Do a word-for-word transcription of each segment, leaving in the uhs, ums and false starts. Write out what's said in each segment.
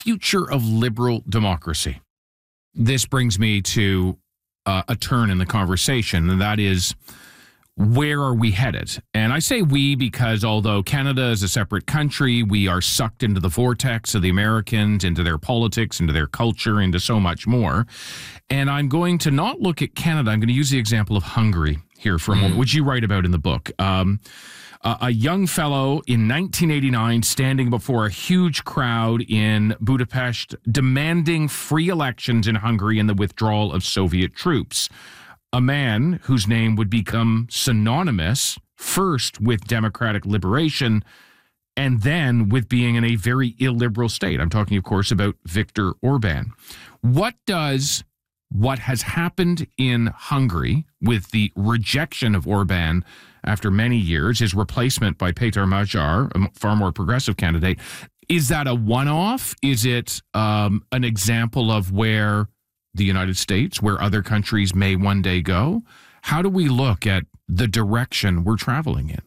future of liberal democracy. This brings me to uh, a turn in the conversation, and that is, where are we headed? And I say we because although Canada is a separate country, we are sucked into the vortex of the Americans, into their politics, into their culture, into so much more. And I'm going to not look at Canada. I'm going to use the example of Hungary here for a moment, which you write about in the book. Um, uh, a young fellow in nineteen eighty-nine standing before a huge crowd in Budapest demanding free elections in Hungary and the withdrawal of Soviet troops. A man whose name would become synonymous first with democratic liberation and then with being in a very illiberal state. I'm talking, of course, about Viktor Orban. What does what has happened in Hungary with the rejection of Orban after many years, his replacement by Péter Magyar, a far more progressive candidate, is that a one-off? Is it um, an example of where the United States, where other countries may one day go? How do we look at the direction we're traveling in?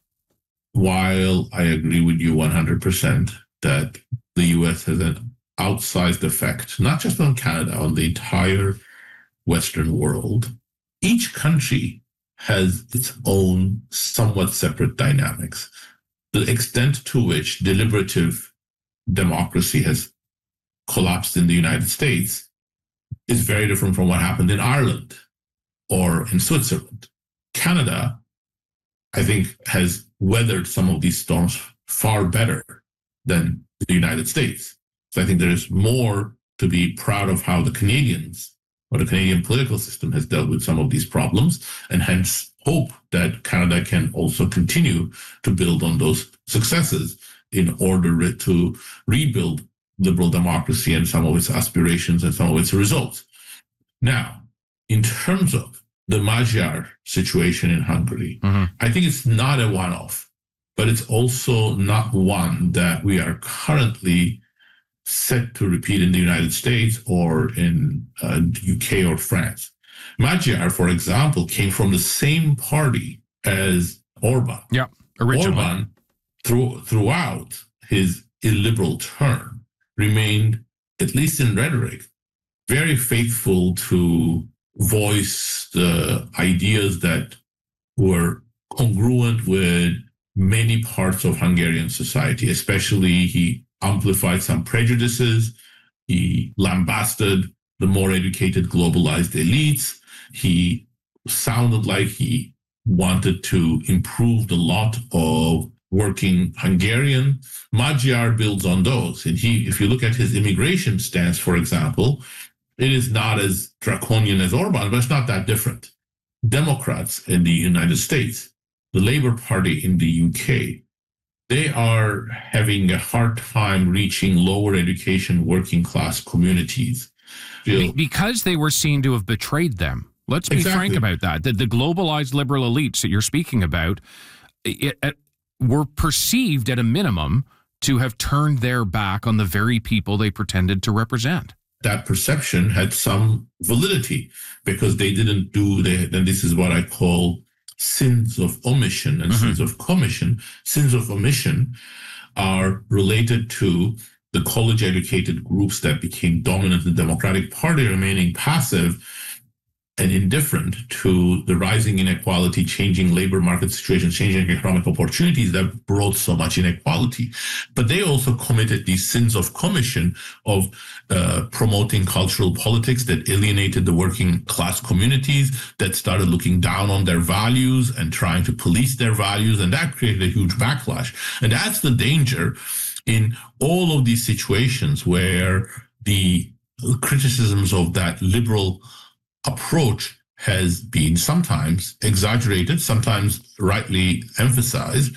While I agree with you one hundred percent that the U S has an outsized effect, not just on Canada, on the entire Western world, each country has its own somewhat separate dynamics. The extent to which deliberative democracy has collapsed in the United States is very different from what happened in Ireland or in Switzerland. Canada, I think, has weathered some of these storms far better than the United States. So I think there is more to be proud of how the Canadians or the Canadian political system has dealt with some of these problems, and hence hope that Canada can also continue to build on those successes in order to rebuild liberal democracy and some of its aspirations and some of its results. Now, in terms of the Magyar situation in Hungary, mm-hmm. I think it's not a one-off, but it's also not one that we are currently set to repeat in the United States or in uh, U K or France. Magyar, for example, came from the same party as Orban. Yeah, originally. Orban, through, throughout his illiberal term, remained, at least in rhetoric, very faithful to voice the ideas that were congruent with many parts of Hungarian society. Especially, he amplified some prejudices. He lambasted the more educated, globalized elites. He sounded like he wanted to improve the lot of working Hungarian. Magyar builds on those. And he, if you look at his immigration stance, for example, it is not as draconian as Orban, but it's not that different. Democrats in the United States, the Labour Party in the U K, they are having a hard time reaching lower education, working class communities. Feel, because they were seen to have betrayed them. Let's be exactly. frank about that. The, the globalized liberal elites that you're speaking about it, it, were perceived at a minimum to have turned their back on the very people they pretended to represent. That perception had some validity because they didn't do, they, and this is what I call sins of omission and mm-hmm. sins of commission. Sins of omission are related to the college-educated groups that became dominant in the Democratic Party remaining passive and indifferent to the rising inequality, changing labor market situations, changing economic opportunities that brought so much inequality. But they also committed these sins of commission of uh, promoting cultural politics that alienated the working class communities, that started looking down on their values and trying to police their values. And that created a huge backlash. And that's the danger in all of these situations where the criticisms of that liberal approach has been sometimes exaggerated, sometimes rightly emphasized.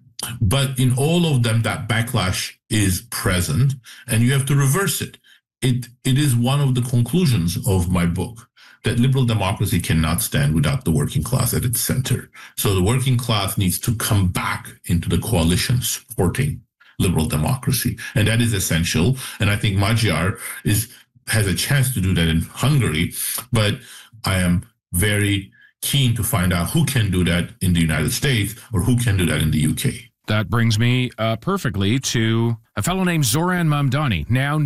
But in all of them, that backlash is present, and you have to reverse it. It it is one of the conclusions of my book that liberal democracy cannot stand without the working class at its center. So the working class needs to come back into the coalition supporting liberal democracy, and that is essential. And I think Magyar is has a chance to do that in Hungary, but I am very keen to find out who can do that in the United States or who can do that in the U K. That brings me uh, perfectly to a fellow named Zoran Mamdani, now